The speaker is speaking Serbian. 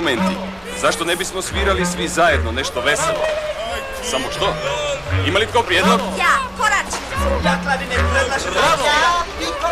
instrumenti. Zašto ne bismo svirali svi zajedno nešto veselo? Samo što? Ima li tko prijedlog? Ja, koračnicu. Ja klarinet predlažem. Ja,